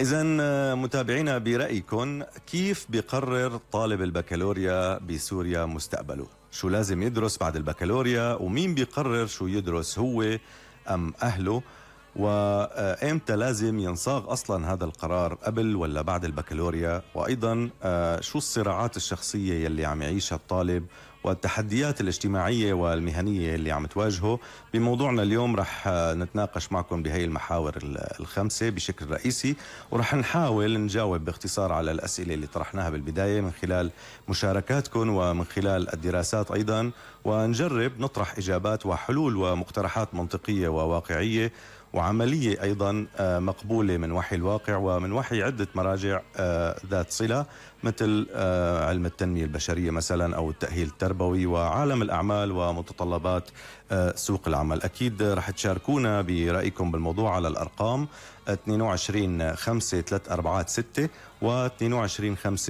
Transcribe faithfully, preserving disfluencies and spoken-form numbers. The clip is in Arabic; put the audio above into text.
إذا متابعينا، برأيكم كيف بيقرر طالب البكالوريا بسوريا مستقبله؟ شو لازم يدرس بعد البكالوريا؟ ومين بيقرر شو يدرس، هو أم أهله؟ وإمتى لازم ينصاغ أصلا هذا القرار، قبل ولا بعد البكالوريا؟ وأيضا شو الصراعات الشخصية يلي عم يعيشها الطالب والتحديات الاجتماعية والمهنية اللي عم تواجهه؟ بموضوعنا اليوم رح نتناقش معكم بهي المحاور الخمسة بشكل رئيسي، ورح نحاول نجاوب باختصار على الأسئلة اللي طرحناها بالبداية من خلال مشاركاتكم ومن خلال الدراسات أيضا، ونجرب نطرح إجابات وحلول ومقترحات منطقية وواقعية وعملية أيضا مقبولة من وحي الواقع ومن وحي عدة مراجع ذات صلة، مثل علم التنمية البشرية مثلا أو التأهيل التربوي وعالم الأعمال ومتطلبات سوق العمل. أكيد رح تشاركونا برأيكم بالموضوع على الأرقام اثنين وعشرين خمسة ثلاثة أربعة ستة و اثنين وعشرين خمسة